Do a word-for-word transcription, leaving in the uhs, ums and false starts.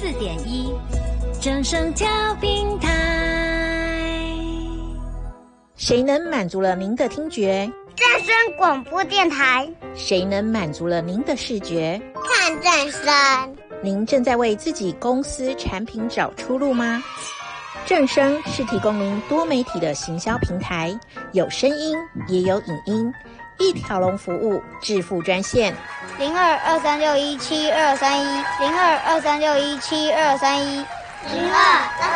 四点一，正声调频台。 谁能满足了您的听觉？ 正声广播电台。 谁能满足了您的视觉？ 看正声。 您正在为自己公司产品找出路吗？正声是提供您多媒体的行销平台，有声音也有影音，一条龙服务，致富专线零二二三六一七二三一零二二三六一七二三一零二